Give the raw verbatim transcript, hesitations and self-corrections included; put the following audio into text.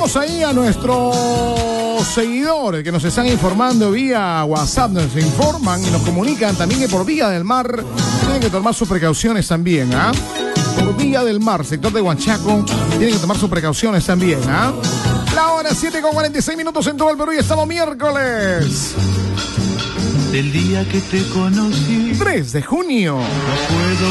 tenemos ahí a nuestros seguidores que nos están informando vía WhatsApp, nos informan y nos comunican también que por vía del mar tienen que tomar sus precauciones también, ¿ah? ¿eh? Por vía del mar, sector de Huanchaco, tienen que tomar sus precauciones también, ¿ah? ¿eh? La hora siete con cuarenta y seis minutos en todo el Perú y estamos miércoles. Del día que te conocí, tres de junio. no puedo